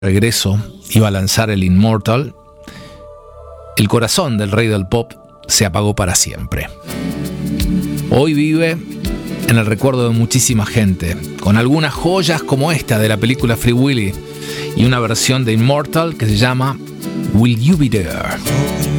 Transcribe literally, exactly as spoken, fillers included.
regreso iba a lanzar el Immortal, el corazón del rey del pop se apagó para siempre. Hoy vive en el recuerdo de muchísima gente, con algunas joyas como esta de la película Free Willy y una versión de Immortal que se llama Will You Be There.